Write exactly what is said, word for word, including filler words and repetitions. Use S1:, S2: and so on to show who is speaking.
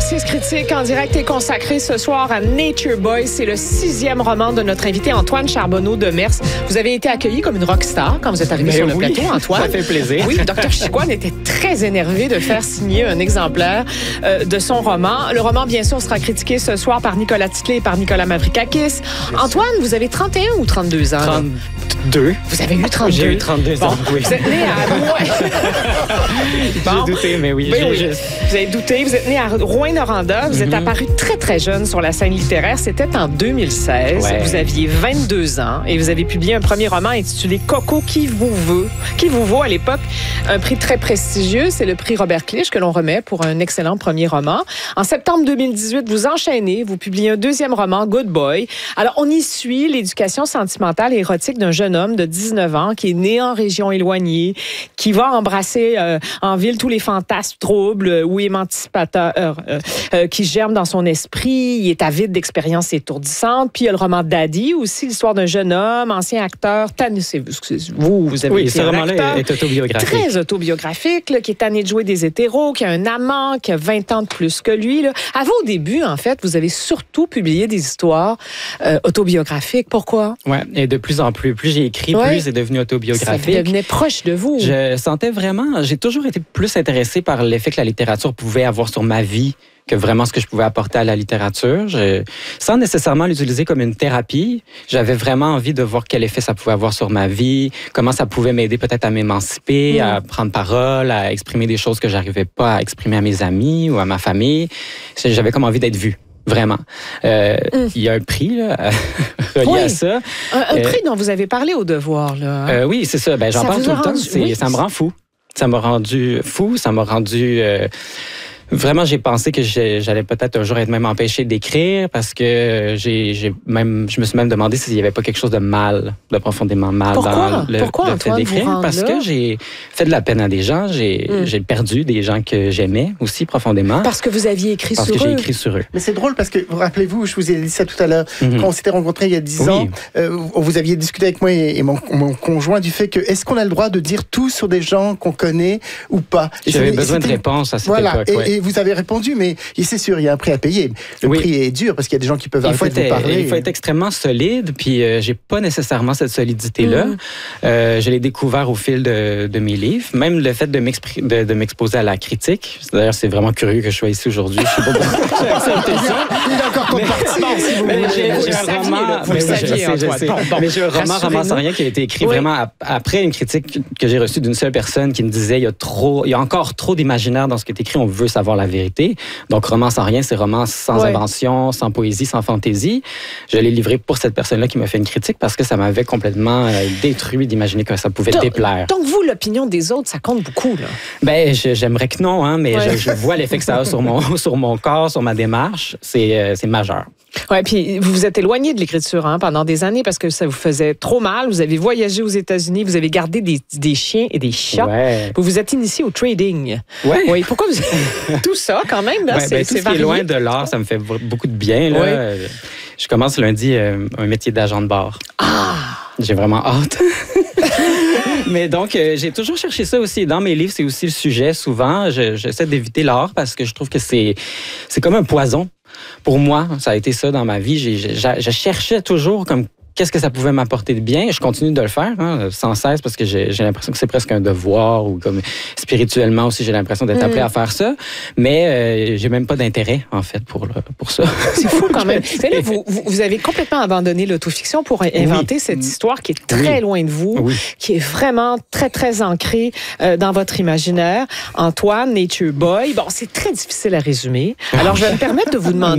S1: Narcisse Critique en direct est consacré ce soir à Nature Boy. C'est le sixième roman de notre invité Antoine Charbonneau de Mers. Vous avez été accueilli comme une rockstar quand vous êtes arrivé
S2: Mais
S1: sur le
S2: oui,
S1: plateau, Antoine.
S2: Ça fait plaisir.
S1: Oui, Docteur Chicoine était très énervé de faire signer un exemplaire euh, de son roman. Le roman, bien sûr, sera critiqué ce soir par Nicolas Titley et par Nicolas Mavrikakis. Antoine, vous avez trente et un ou trente-deux ans?
S2: trente-deux.
S1: Vous avez eu trente-deux?
S2: J'ai eu trente-deux
S1: bon,
S2: ans, oui.
S1: Vous êtes né à Rouen. Bon.
S2: J'ai douté, mais oui.
S1: Ben oui.
S2: Juste...
S1: Vous avez douté. Vous êtes né à Rouyn-Noranda. Vous mm-hmm. êtes apparu très, très jeune sur la scène littéraire. C'était en deux mille seize. Ouais. Vous aviez vingt-deux ans et vous avez publié un premier roman intitulé Coco, qui vous veut, qui vous vaut à l'époque un prix très prestigieux. C'est le prix Robert Clich que l'on remet pour un excellent premier roman. En septembre deux mille dix-huit, vous enchaînez, vous publiez un deuxième roman, Good Boy. Alors, on y suit l'éducation sentimentale et érotique d'un jeune homme de dix-neuf ans qui est né en région éloignée, qui va embrasser euh, en ville tous les fantasmes troubles ou émancipateurs euh, euh, qui germent dans son esprit. Il est avide d'expériences étourdissantes. Puis il y a le roman Daddy, aussi l'histoire d'un jeune homme, ancien acteur, tanné, c'est vous, vous avez
S2: oui,
S1: été
S2: ce roman-là est autobiographique.
S1: Très autobiographique, là, qui est tanné de jouer des hétéros, qui a un amant, qui a vingt ans de plus que lui. Là. À vos débuts, en fait, vous avez surtout publié des histoires euh, autobiographiques. Pourquoi?
S2: Oui, et de plus en plus. Plus j'ai écrit, ouais. plus c'est devenu autobiographique.
S1: Ça devenait proche de vous.
S2: Je sentais vraiment... J'ai toujours été plus intéressé par l'effet que la littérature pouvait avoir sur ma vie que vraiment ce que je pouvais apporter à la littérature. Je, sans nécessairement l'utiliser comme une thérapie, j'avais vraiment envie de voir quel effet ça pouvait avoir sur ma vie, comment ça pouvait m'aider peut-être à m'émanciper, mmh. à prendre parole, à exprimer des choses que j'arrivais pas à exprimer à mes amis ou à ma famille. J'avais comme envie d'être vue. Vraiment. Euh, mmh. Il y a un prix là, relié
S1: oui.
S2: à ça.
S1: Un, un euh, prix dont vous avez parlé au Devoir. Là, hein?
S2: euh, oui, c'est ça. Ben, j'en
S1: ça
S2: parle tout le temps.
S1: Oui.
S2: Ça me rend fou. Ça m'a rendu fou. Ça m'a rendu... Euh, Vraiment, j'ai pensé que j'allais peut-être un jour être même empêché d'écrire parce que j'ai, j'ai même, je me suis même demandé s'il n'y avait pas quelque chose de mal, de profondément mal
S1: Pourquoi?
S2: dans le,
S1: Pourquoi,
S2: le fait d'écrire. Parce là? que j'ai fait de la peine à des gens, j'ai, mm. j'ai perdu des gens que j'aimais aussi profondément.
S1: Parce que vous aviez écrit
S2: parce
S1: sur eux.
S2: Parce que j'ai écrit sur eux.
S3: Mais c'est drôle parce que, vous rappelez-vous, je vous ai dit ça tout à l'heure, mm-hmm. quand on s'était rencontrés il y a dix
S2: oui.
S3: ans, euh, vous aviez discuté avec moi et, et mon, mon conjoint du fait que est-ce qu'on a le droit de dire tout sur des gens qu'on connaît ou pas? Et
S2: j'avais besoin de réponses à cette
S3: voilà.
S2: époque.
S3: Et,
S2: ouais.
S3: et vous avez répondu, mais c'est sûr, il y a un prix à payer. Le
S2: oui.
S3: prix est dur parce qu'il y a des gens qui peuvent arrêter de vous parler.
S2: Il faut être extrêmement solide, puis euh, j'ai pas nécessairement cette solidité-là. Mm. Euh, je l'ai découvert au fil de, de mes livres. Même le fait de, de, de m'exposer à la critique. D'ailleurs, c'est vraiment curieux que je sois ici aujourd'hui. Je sais pas pourquoi j'ai accepté ça.
S3: Il est encore temps de partir.
S2: Mais j'ai un roman...
S1: Vous le saviez, Antoine.
S2: Mais j'ai un roman Ramasse en rien qui a été écrit oui. vraiment après une critique que j'ai reçue d'une seule personne qui me disait il y a trop, il y a encore trop d'imaginaire dans ce qui est écrit, on veut savoir la vérité. Donc, roman sans rien, c'est roman sans ouais. invention, sans poésie, sans fantaisie. Je l'ai livré pour cette personne-là qui m'a fait une critique parce que ça m'avait complètement euh, détruit d'imaginer que ça pouvait
S1: donc,
S2: déplaire.
S1: Donc, vous, l'opinion des autres, ça compte beaucoup, là?
S2: Ben, je, j'aimerais que non, hein, mais ouais. je, je vois l'effet que ça a sur mon, sur mon corps, sur ma démarche. C'est, euh, c'est majeur.
S1: Oui, puis vous vous êtes éloigné de l'écriture hein, pendant des années parce que ça vous faisait trop mal. Vous avez voyagé aux États-Unis, vous avez gardé des, des chiens et des chats.
S2: Ouais.
S1: Vous vous êtes initié au trading.
S2: Ouais.
S1: Oui. Pourquoi vous... Tout ça, quand même, là,
S2: ouais,
S1: c'est,
S2: ben, tout
S1: c'est
S2: ce qui est loin de l'art, ça me fait beaucoup de bien. Là. Ouais. Je commence lundi euh, un métier d'agent de bar.
S1: Ah!
S2: J'ai vraiment hâte. Mais donc, euh, j'ai toujours cherché ça aussi. Dans mes livres, c'est aussi le sujet. Souvent, je, j'essaie d'éviter l'art parce que je trouve que c'est, c'est comme un poison. Pour moi, ça a été ça dans ma vie. J'ai, j'ai, je cherchais toujours comme qu'est-ce que ça pouvait m'apporter de bien. Je continue de le faire hein, sans cesse parce que j'ai, j'ai l'impression que c'est presque un devoir ou comme spirituellement aussi, j'ai l'impression d'être appelé mmh. à faire ça. Mais euh, j'ai même pas d'intérêt, en fait, pour, le, pour ça.
S1: C'est fou quand même. Mais là, vous, vous avez complètement abandonné l'autofiction pour inventer oui. cette histoire qui est très oui. loin de vous,
S2: oui.
S1: qui est vraiment très, très ancrée euh, dans votre imaginaire. Antoine, Nature Boy. Bon, c'est très difficile à résumer. Alors, je vais me permettre de vous demander